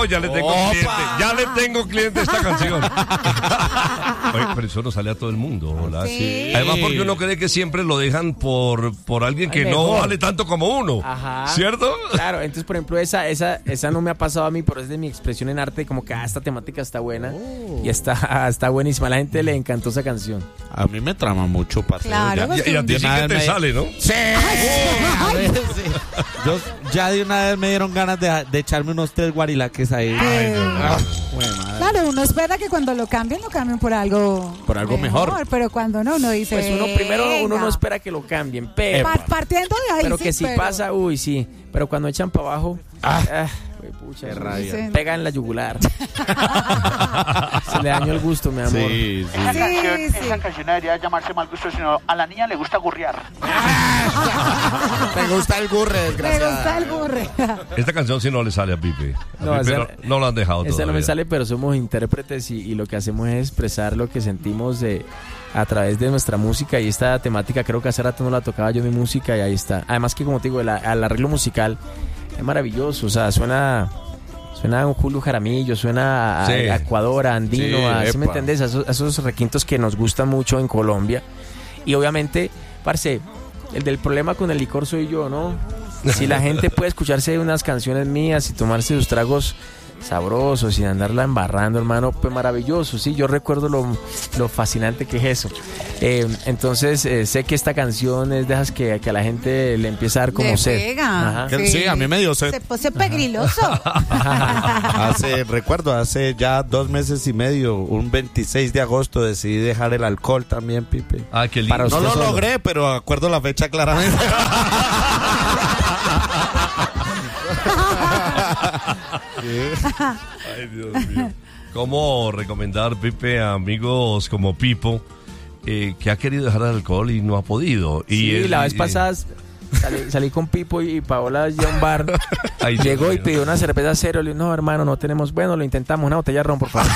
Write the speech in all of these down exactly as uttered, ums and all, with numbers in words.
ya le tengo Opa. cliente. Ya le tengo cliente a esta canción. Oye, pero eso no sale a todo el mundo, ¿verdad? Sí. Además, porque uno cree que siempre lo dejan por, por alguien que Ay, no mejor. vale tanto como uno. Ajá. ¿Cierto? Claro, entonces, por ejemplo, esa, esa, esa no me ha pasado a mí, pero es de mi expresión en arte, como que ah, esta temática está buena y está, está buenísima. A la gente le encantó esa canción. A mí me trama mucho, parcero. Claro, Ya- pues, Y, y a ti de sí una que vez te me- sale, ¿no? Sí, a ver, sí. Yo ya de una vez me dieron ganas de, de echarme unos tres guarilaques ahí. Ay, Dios mío. Ah, güey, madre. Claro, uno espera que cuando lo cambien, lo cambien por algo Por algo mejor. Pero cuando no, uno dice. Pues uno primero, uno venga. no espera que lo cambien, pero, Pa- partiendo de ahí. pero sí, que si pero- pasa, uy, sí. Pero cuando echan para abajo, Ah. ah, güey, pucha, Qué eso rabia. Sí. pega en la yugular. Se le dañó el gusto, mi amor. Sí, sí. Esa, Sí, canción, sí. esa canción no debería llamarse mal gusto, sino a la niña le gusta gurrear. Me gusta el gurre, Me desgraciado. gusta el burre. Esta canción sí no le sale a Pipe. A No, Pipe esa- no, no lo han dejado Esa no todavía. me sale, pero somos intérpretes y, y lo que hacemos es expresar lo que sentimos de, a través de nuestra música y esta temática creo que hace rato no la tocaba yo mi música y ahí está. Además que como te digo, el, el arreglo musical es maravilloso, o sea, suena... Suena a un Julio Jaramillo, suena a, Sí. a Ecuador, a Andino, Sí, a, ¿sí me epa. entendés? A esos, a esos requintos que nos gustan mucho en Colombia. Y obviamente, parce, el del problema con el licor soy yo, ¿no? Si la gente puede escucharse unas canciones mías y tomarse sus tragos sabrosos sin andarla embarrando, hermano, pues maravilloso, sí, yo recuerdo lo, lo fascinante que es eso. Eh, entonces, eh, sé que esta canción es de esas que, que a la gente le empieza a dar como Le sed. pega. Ajá. Que- sí, a mí me dio sed. Se pone pegriloso. Hace, recuerdo, hace ya dos meses y medio, un veintiséis de agosto, decidí dejar el alcohol también, Pipe. Ah, qué lindo. Para No usted lo solo. logré, pero acuerdo la fecha claramente. Ay, Dios mío. ¿Cómo recomendar, Pipe, a amigos como Pipo, eh, que ha querido dejar el alcohol y no ha podido? Y Sí, él- la vez y- pasada salí, salí con Pipo y Paola ya a un bar. Ay, Dios Llegó y mío. pidió una cerveza cero. Le dije, no, hermano, no tenemos. Bueno, lo intentamos. Una botella de ron, por favor.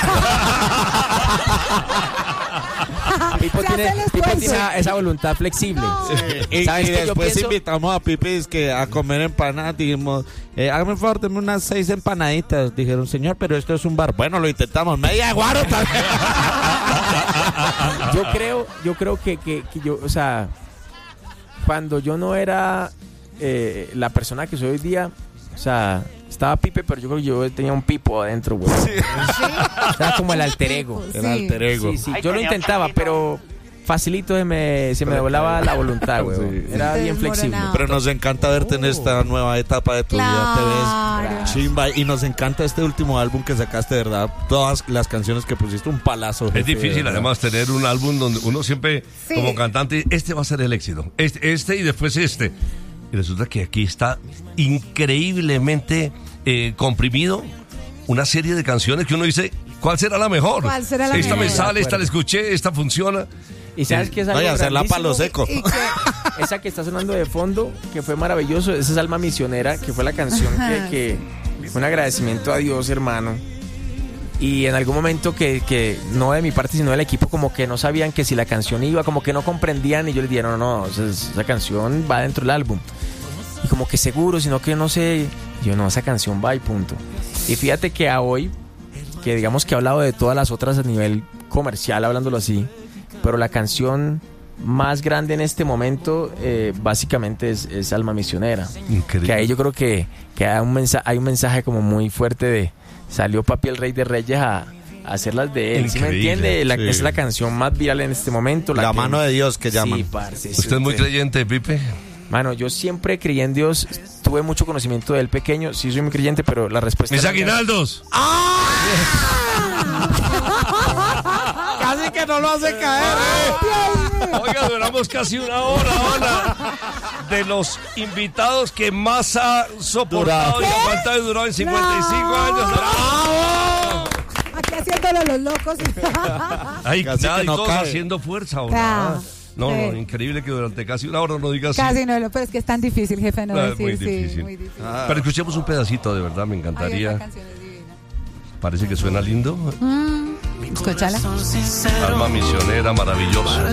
Pipo Se tiene, hace el Pipo esfuerzo. tiene esa, esa voluntad flexible. Y, ¿Sabes y qué? Yo después pienso- invitamos a Pipe es que a comer empanadas. Dijimos, eh, hágame el favor, denme unas seis empanaditas. Dijeron, señor, pero esto es un bar. Bueno, lo intentamos. Media de guaro también. Yo creo, yo creo que, que, que yo, o sea, cuando yo no era eh, la persona que soy hoy día, o sea, estaba Pipe, pero yo creo que yo tenía un Pipo adentro, güey. Era como el alter ego. Sí. El alter ego. Sí, sí, Ay, yo lo tenía un intentaba, chiquito. pero facilito se me, se me doblaba la voluntad, güey. Sí. Era bien flexible. Desmoronado. Pero nos encanta verte en esta nueva etapa de tu vida. Te Claro. ves chimba. Y nos encanta este último álbum que sacaste, de verdad. Todas las canciones que pusiste, un palazo. Es jefe, difícil, de verdad. además, tener un álbum donde uno siempre, Sí. como cantante, este va a ser el éxito. Este, este y después este. Y resulta que aquí está increíblemente eh, comprimido una serie de canciones que uno dice, ¿cuál será la mejor? ¿Cuál será la esta me mejor? sale, esta la escuché, esta funciona. Y sabes que es algo Vaya a hacerla grandísimo? palo seco. Y que- Esa que está sonando de fondo, que fue maravilloso, esa es Alma Misionera, que fue la canción Ajá. que, que fue un agradecimiento a Dios, hermano. Y en algún momento que, que no de mi parte, sino del equipo, como que no sabían que si la canción iba, como que no comprendían, y yo les dije, no, no, no, esa, esa canción va dentro del álbum. Y como que seguro, sino que no sé, yo no, esa canción va y punto. Y fíjate que a hoy, que digamos que he hablado de todas las otras a nivel comercial, hablándolo así, pero la canción más grande en este momento eh, básicamente es, es Alma Misionera. Increíble. Que ahí yo creo que, que hay, un mensaje, hay un mensaje como muy fuerte de salió Papi el Rey de Reyes a, a hacer las de él. ¿Sí me Increíble, entiende? La, sí. Es la canción más viral en este momento. La que- mano de Dios que llaman. Sí, parce, sí, ¿Usted es muy usted- creyente, Pipe? Mano, yo siempre creí en Dios. Tuve mucho conocimiento de él pequeño. Sí soy muy creyente, pero la respuesta... Mis era- aguinaldos. Casi que no lo hace caer. Oiga, duramos casi una hora, hola. De los invitados que más ha soportado y aguantado y durado en cincuenta y cinco No. años. ¡Bravo! Aquí haciéndolo los locos. Ay, Casi nada, que y no todos cae. haciendo fuerza, ¿o Claro. nada? No, no, Sí. increíble que durante casi una hora no diga así. Casi no, pero es que es tan difícil, jefe, no Ah, decir. muy Sí, difícil. muy difícil. Pero escuchemos un pedacito, de verdad, me Ay, esa encantaría. canción es divina. Parece que suena lindo. Mm, escúchala. Alma misionera, maravilloso.